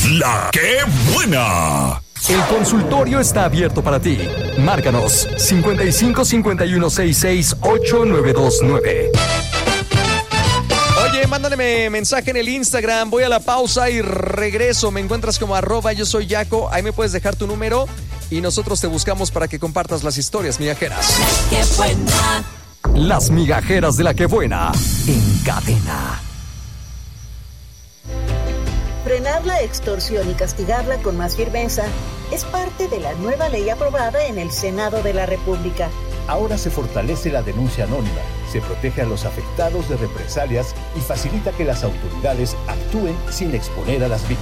La que buena. El consultorio está abierto para ti. Márcanos 55 51 66 8929. Oye, mándame mensaje en el Instagram. Voy a la pausa y regreso. Me encuentras como @yo soy Yaco. Ahí me puedes dejar tu número y nosotros te buscamos para que compartas las historias migajeras. ¡Qué buena! Las migajeras de la que buena en cadena. Frenar la extorsión y castigarla con más firmeza es parte de la nueva ley aprobada en el Senado de la República. Ahora se fortalece la denuncia anónima, se protege a los afectados de represalias y facilita que las autoridades actúen sin exponer a las víctimas.